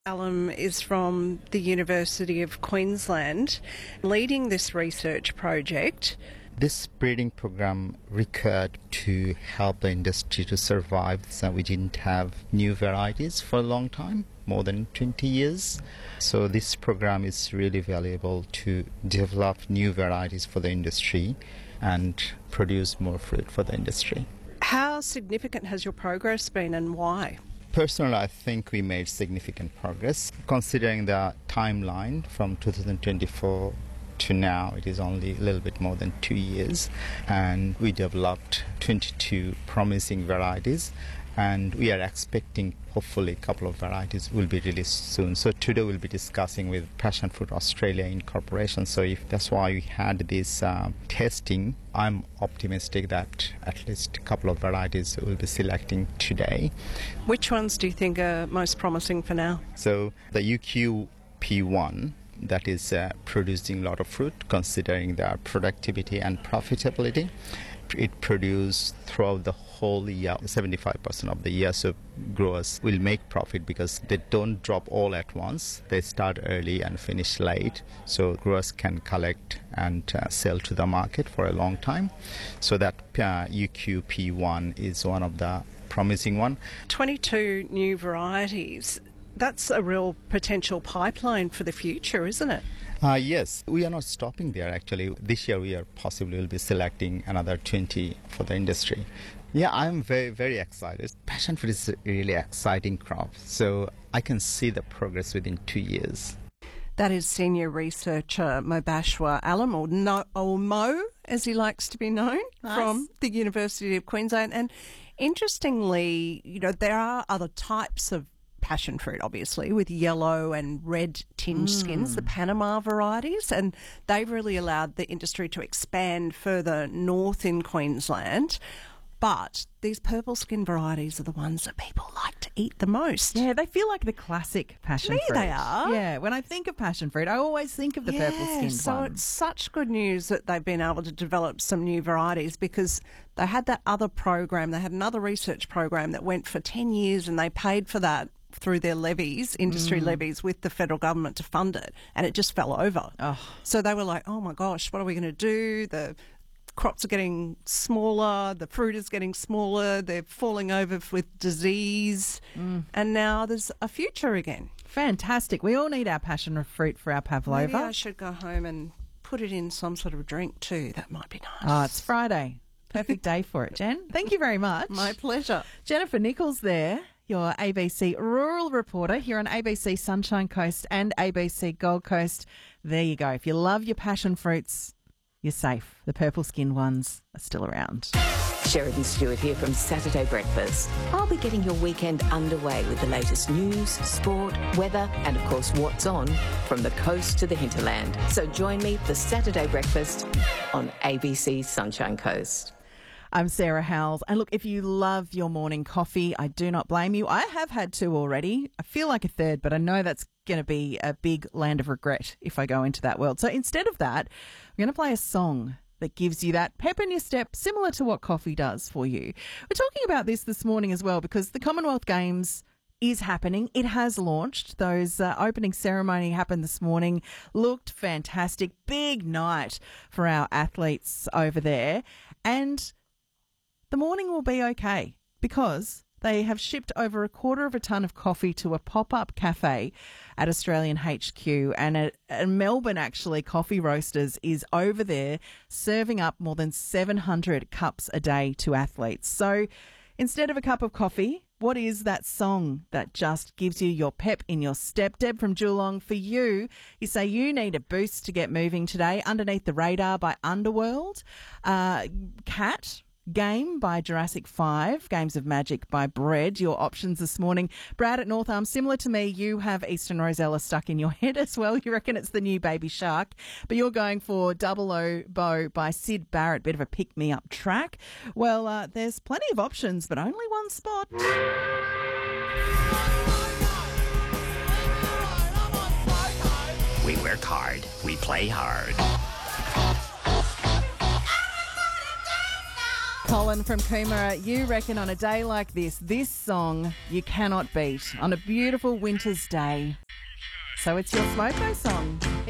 Alum is from the University of Queensland, leading this research project. This breeding program required to help the industry to survive, so we didn't have new varieties for a long time, more than 20 years. So this program is really valuable to develop new varieties for the industry and produce more fruit for the industry. How significant has your progress been and why? Personally, I think we made significant progress. Considering the timeline from 2024 to now, it is only a little bit more than 2 years, and we developed 22 promising varieties, and we are expecting hopefully a couple of varieties will be released soon. So today we'll be discussing with Passion Fruit Australia Incorporation. So if that's why we had this testing, I'm optimistic that at least a couple of varieties we'll be selecting today. Which ones do you think are most promising for now? So the UQP1, that is producing a lot of fruit considering their productivity and profitability. It produces throughout the whole year, 75% of the year, so growers will make profit because they don't drop all at once. They start early and finish late, so growers can collect and sell to the market for a long time. So that UQP1 is one of the promising one. 22 new varieties. That's a real potential pipeline for the future, isn't it? Yes, we are not stopping there actually. This year we are possibly will be selecting another 20 for the industry. Yeah, I'm very, very excited. Passion fruit is a really exciting crop, so I can see the progress within 2 years. That is senior researcher Mobashwa Alum, or Mo, as he likes to be known, from the University of Queensland. And interestingly, there are other types of passion fruit, obviously, with yellow and red tinged skins, the Panama varieties, and they've really allowed the industry to expand further north in Queensland. But these purple skin varieties are the ones that people like to eat the most. Yeah, they feel like the classic passion fruit. They are. Yeah, when I think of passion fruit, I always think of the purple skin ones. So it's such good news that they've been able to develop some new varieties, because they had that other program, they had another research program that went for 10 years and they paid for that through their levies, industry levies, with the federal government to fund it, and it just fell over. So they were like, oh my gosh, what are we going to do? The crops are getting smaller, the fruit is getting smaller, they're falling over with disease, and now there's a future again. Fantastic. We all need our passion fruit for our pavlova. Maybe I should go home and put it in some sort of drink too. That might be nice. Oh, it's Friday. Perfect day for it, Jen. Thank you very much. My pleasure. Jennifer Nichols there, your ABC rural reporter here on ABC Sunshine Coast and ABC Gold Coast. There you go. If you love your passion fruits, you're safe. The purple skin ones are still around. Sheridan Stewart here from Saturday Breakfast. I'll be getting your weekend underway with the latest news, sport, weather and of course what's on from the coast to the hinterland. So join me for Saturday Breakfast on ABC Sunshine Coast. I'm Sarah Howells. And look, if you love your morning coffee, I do not blame you. I have had 2 already. I feel like a third, but I know that's going to be a big land of regret if I go into that world. So instead of that, I'm going to play a song that gives you that pep in your step, similar to what coffee does for you. We're talking about this morning as well, because the Commonwealth Games is happening. It has launched. Those opening ceremony happened this morning. Looked fantastic. Big night for our athletes over there. And the morning will be okay, because they have shipped over 1/4 ton of coffee to a pop-up cafe at Australian HQ, and Melbourne, actually, Coffee Roasters is over there serving up more than 700 cups a day to athletes. So instead of a cup of coffee, what is that song that just gives you your pep in your step? Deb from Geelong, for you, you say you need a boost to get moving today. Underneath the Radar by Underworld, Cat Game by Jurassic 5, Games of Magic by Bread, your options this morning. Brad at North Arm, similar to me, you have Eastern Rosella stuck in your head as well. You reckon it's the new Baby Shark, but you're going for Double O Bow by Sid Barrett, bit of a pick-me-up track. Well, there's plenty of options, but only one spot. We work hard, we play hard. Colin from Coomera, you reckon on a day like this song you cannot beat on a beautiful winter's day. So it's your Smoko song.